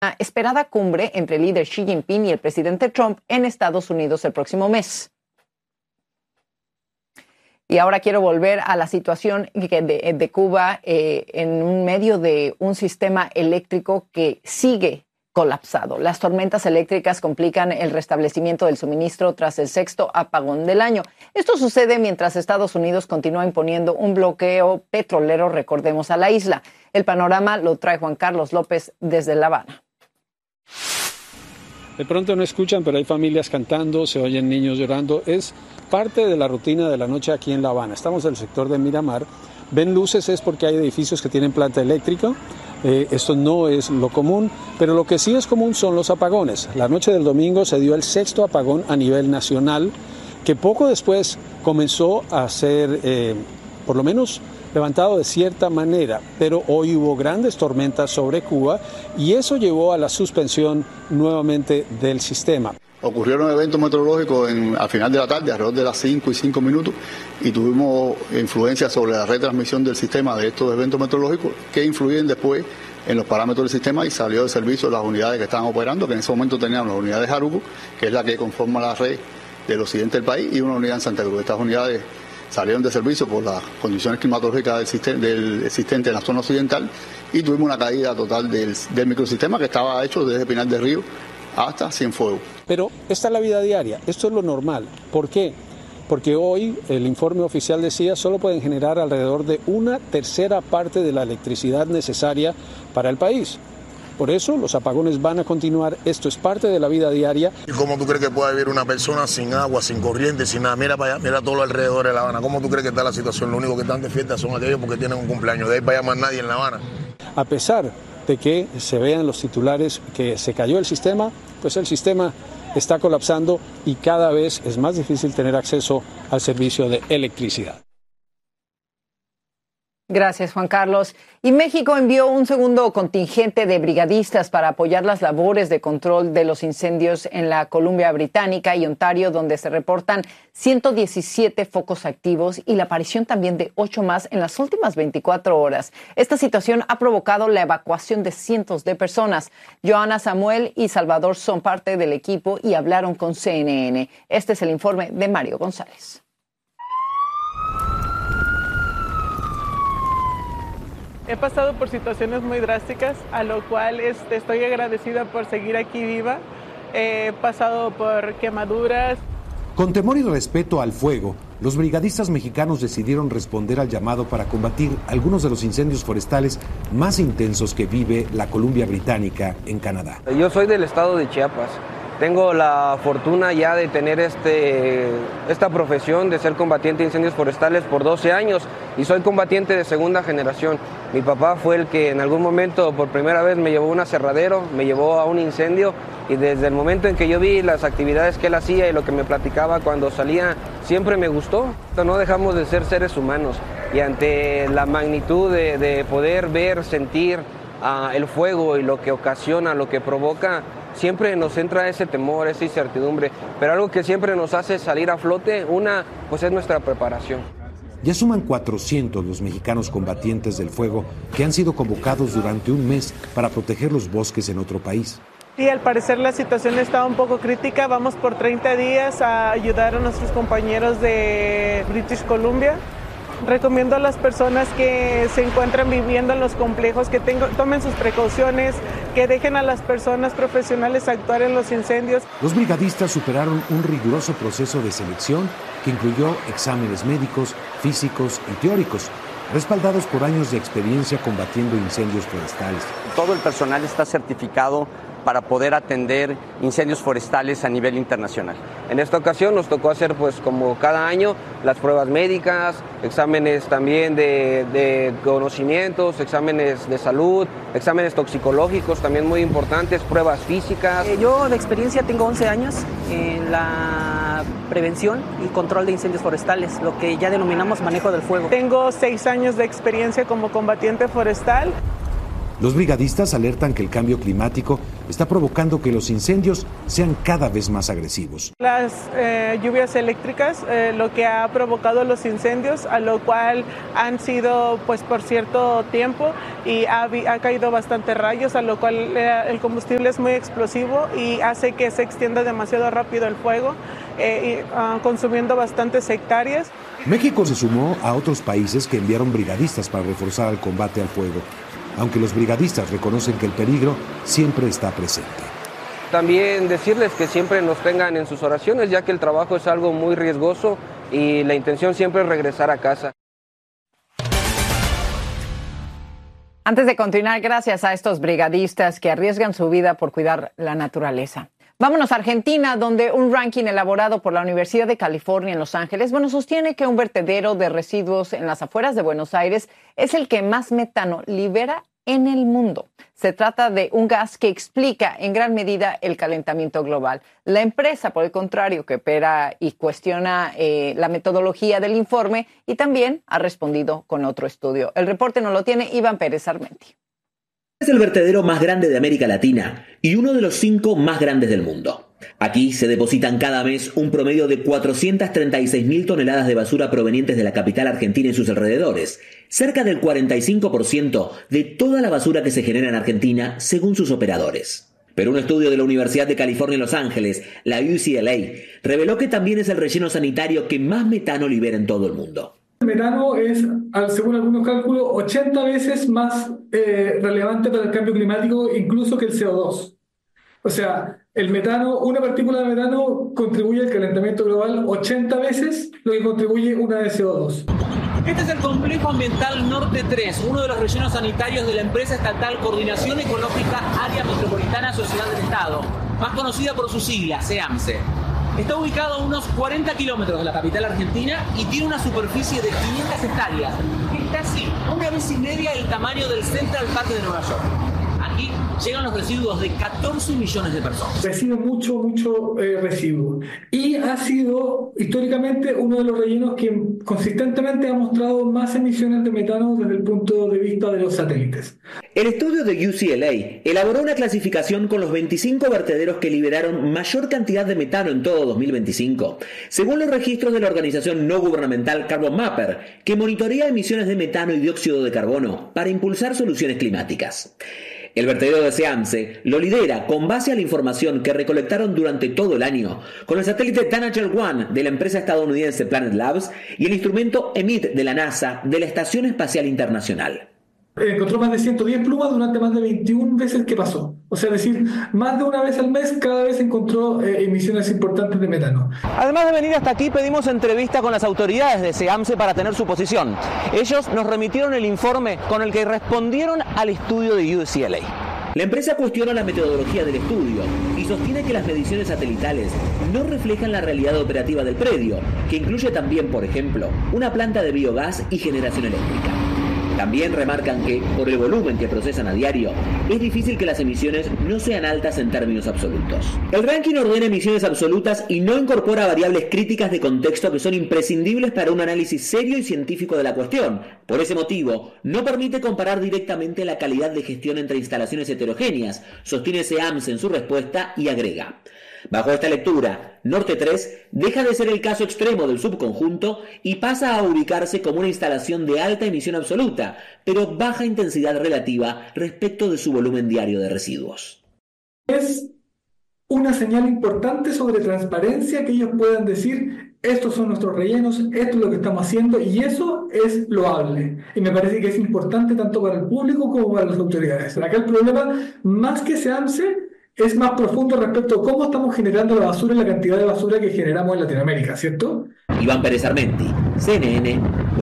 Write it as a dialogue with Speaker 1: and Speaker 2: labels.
Speaker 1: esperada cumbre entre el líder Xi Jinping y el presidente Trump en Estados Unidos el próximo mes. Y ahora quiero volver a la situación de Cuba en medio de un sistema eléctrico que sigue colapsado. Las tormentas eléctricas complican el restablecimiento del suministro tras el sexto apagón del año. Esto sucede mientras Estados Unidos continúa imponiendo un bloqueo petrolero, recordemos, a la isla. El panorama lo trae Juan Carlos López desde La Habana.
Speaker 2: De pronto no escuchan, pero hay familias cantando, se oyen niños llorando. Es parte de la rutina de la noche aquí en La Habana. Estamos en el sector de Miramar. Ven luces, es porque hay edificios que tienen planta eléctrica. Esto no es lo común, pero lo que sí es común son los apagones. La noche del domingo se dio el sexto apagón a nivel nacional, que poco después comenzó a ser, por lo menos, levantado de cierta manera, pero hoy hubo grandes tormentas sobre Cuba y eso llevó a la suspensión nuevamente del sistema.
Speaker 3: Ocurrieron eventos meteorológicos al final de la tarde, alrededor de las 5:05, y tuvimos influencia sobre la retransmisión del sistema de estos eventos meteorológicos que influyen después en los parámetros del sistema, y salió de servicio las unidades que estaban operando, que en ese momento teníamos la unidad de Jaruco, que es la que conforma la red del occidente del país, y una unidad en Santa Cruz. Estas unidades salieron de servicio por las condiciones climatológicas del existente en la zona occidental, y tuvimos una caída total del microsistema que estaba hecho desde Pinar del Río hasta Cienfuegos.
Speaker 2: Pero esta es la vida diaria, esto es lo normal. ¿Por qué? Porque hoy el informe oficial decía solo pueden generar alrededor de 1/3 parte de la electricidad necesaria para el país. Por eso los apagones van a continuar, esto es parte de la vida diaria.
Speaker 4: ¿Y cómo tú crees que puede vivir una persona sin agua, sin corriente, sin nada? Mira para allá, mira todo lo alrededor de La Habana. ¿Cómo tú crees que está la situación? Lo único que están de fiesta son aquellos porque tienen un cumpleaños. De ahí para allá más nadie en La Habana.
Speaker 2: A pesar de que se vean los titulares que se cayó el sistema, pues el sistema está colapsando y cada vez es más difícil tener acceso al servicio de electricidad.
Speaker 1: Gracias, Juan Carlos. Y México envió un segundo contingente de brigadistas para apoyar las labores de control de los incendios en la Columbia Británica y Ontario, donde se reportan 117 focos activos y la aparición también de 8 más en las últimas 24 horas. Esta situación ha provocado la evacuación de cientos de personas. Joana Samuel y Salvador son parte del equipo y hablaron con CNN. Este es el informe de Mario González.
Speaker 5: He pasado por situaciones muy drásticas, a lo cual estoy agradecida por seguir aquí viva. He pasado por quemaduras.
Speaker 6: Con temor y respeto al fuego, los brigadistas mexicanos decidieron responder al llamado para combatir algunos de los incendios forestales más intensos que vive la Columbia Británica en Canadá.
Speaker 7: Yo soy del estado de Chiapas. Tengo la fortuna ya de tener esta profesión de ser combatiente de incendios forestales por 12 años y soy combatiente de segunda generación. Mi papá fue el que en algún momento por primera vez me llevó a un aserradero, me llevó a un incendio y desde el momento en que yo vi las actividades que él hacía y lo que me platicaba cuando salía, siempre me gustó. No dejamos de ser seres humanos y ante la magnitud de poder ver, sentir el fuego y lo que ocasiona, lo que provoca, siempre nos entra ese temor, esa incertidumbre, pero algo que siempre nos hace salir a flote, pues es nuestra preparación.
Speaker 6: Ya suman 400 los mexicanos combatientes del fuego que han sido convocados durante un mes para proteger los bosques en otro país.
Speaker 5: Sí, al parecer la situación está un poco crítica. Vamos por 30 días a ayudar a nuestros compañeros de British Columbia. Recomiendo a las personas que se encuentran viviendo en los complejos que tomen sus precauciones, que dejen a las personas profesionales actuar en los incendios.
Speaker 6: Los brigadistas superaron un riguroso proceso de selección que incluyó exámenes médicos, físicos y teóricos, respaldados por años de experiencia combatiendo incendios forestales.
Speaker 8: Todo el personal está certificado para poder atender incendios forestales a nivel internacional.
Speaker 7: En esta ocasión nos tocó hacer, pues como cada año, las pruebas médicas, exámenes también de conocimientos, exámenes de salud, exámenes toxicológicos también muy importantes, pruebas físicas.
Speaker 9: Yo de experiencia tengo 11 años en la prevención y control de incendios forestales, lo que ya denominamos manejo del fuego.
Speaker 5: Tengo 6 años de experiencia como combatiente forestal.
Speaker 6: Los brigadistas alertan que el cambio climático está provocando que los incendios sean cada vez más agresivos.
Speaker 5: Las lluvias eléctricas, lo que ha provocado los incendios, a lo cual han sido pues por cierto tiempo y ha caído bastantes rayos, a lo cual el combustible es muy explosivo y hace que se extienda demasiado rápido el fuego, consumiendo bastantes hectáreas.
Speaker 6: México se sumó a otros países que enviaron brigadistas para reforzar el combate al fuego, aunque los brigadistas reconocen que el peligro siempre está presente.
Speaker 7: También decirles que siempre nos tengan en sus oraciones, ya que el trabajo es algo muy riesgoso y la intención siempre es regresar a casa.
Speaker 1: Antes de continuar, gracias a estos brigadistas que arriesgan su vida por cuidar la naturaleza. Vámonos a Argentina, donde un ranking elaborado por la Universidad de California en Los Ángeles, sostiene que un vertedero de residuos en las afueras de Buenos Aires es el que más metano libera en el mundo. Se trata de un gas que explica en gran medida el calentamiento global. La empresa, por el contrario, que opera y cuestiona la metodología del informe y también ha respondido con otro estudio. El reporte nos lo tiene Iván Pérez Armenti.
Speaker 10: Es el vertedero más grande de América Latina y uno de los 5 más grandes del mundo. Aquí se depositan cada mes un promedio de 436.000 toneladas de basura provenientes de la capital argentina y sus alrededores, cerca del 45% de toda la basura que se genera en Argentina, según sus operadores. Pero un estudio de la Universidad de California en Los Ángeles, la UCLA, reveló que también es el relleno sanitario que más metano libera en todo el mundo.
Speaker 11: El metano es, según algunos cálculos, 80 veces más relevante para el cambio climático incluso que el CO2. O sea, el metano, una partícula de metano contribuye al calentamiento global 80 veces lo que contribuye una de CO2.
Speaker 12: Este es el Complejo Ambiental Norte 3, uno de los rellenos sanitarios de la empresa estatal Coordinación Ecológica Área Metropolitana Sociedad del Estado, más conocida por su sigla, SEAMSE. Está ubicado a unos 40 kilómetros de la capital argentina y tiene una superficie de 500 hectáreas, que es casi una vez y media el tamaño del Central Park de Nueva York. Aquí llegan los residuos de 14 millones de personas.
Speaker 11: Recibe mucho residuo. Y ha sido históricamente uno de los rellenos que consistentemente ha mostrado más emisiones de metano desde el punto de vista de los satélites.
Speaker 10: El estudio de UCLA elaboró una clasificación con los 25 vertederos que liberaron mayor cantidad de metano en todo 2025, según los registros de la organización no gubernamental Carbon Mapper, que monitorea emisiones de metano y dióxido de carbono para impulsar soluciones climáticas. El vertedero de SEAMSE lo lidera con base a la información que recolectaron durante todo el año con el satélite Tanager-1 de la empresa estadounidense Planet Labs y el instrumento EMIT de la NASA de la Estación Espacial Internacional.
Speaker 11: Encontró más de 110 plumas durante más de 21 veces que pasó. O sea, es decir, más de una vez al mes cada vez encontró emisiones importantes de metano.
Speaker 12: Además de venir hasta aquí, pedimos entrevista con las autoridades de SEAMSE para tener su posición. Ellos nos remitieron el informe con el que respondieron al estudio de UCLA.
Speaker 10: La empresa cuestiona la metodología del estudio y sostiene que las mediciones satelitales no reflejan la realidad operativa del predio, que incluye también, por ejemplo, una planta de biogás y generación eléctrica. También remarcan que, por el volumen que procesan a diario, es difícil que las emisiones no sean altas en términos absolutos. El ranking ordena emisiones absolutas y no incorpora variables críticas de contexto que son imprescindibles para un análisis serio y científico de la cuestión. Por ese motivo, no permite comparar directamente la calidad de gestión entre instalaciones heterogéneas, sostiene SEAMSE en su respuesta y agrega: bajo esta lectura, Norte 3 deja de ser el caso extremo del subconjunto y pasa a ubicarse como una instalación de alta emisión absoluta, pero baja intensidad relativa respecto de su volumen diario de residuos.
Speaker 11: Es una señal importante sobre transparencia que ellos puedan decir: estos son nuestros rellenos, esto es lo que estamos haciendo, y eso es loable. Y me parece que es importante tanto para el público como para las autoridades. Acá el problema, más que SEAMSE, es más profundo respecto a cómo estamos generando la basura y la cantidad de basura que generamos en Latinoamérica, ¿cierto?
Speaker 10: Iván Pérez Armenti, CNN,